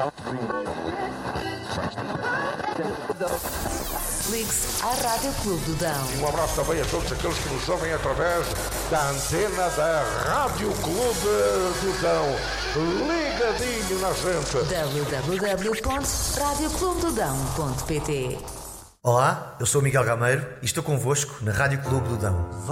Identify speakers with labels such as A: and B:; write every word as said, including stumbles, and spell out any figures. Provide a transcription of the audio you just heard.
A: Ligue-se à Rádio Clube do Dão.
B: Um abraço também a todos aqueles que nos ouvem através da antena da Rádio Clube do Dão. Ligadinho na gente.
A: w w w ponto rádio clube do dão ponto p t.
C: Olá, eu sou o Miguel Gameiro e estou convosco na Rádio Clube do Dão.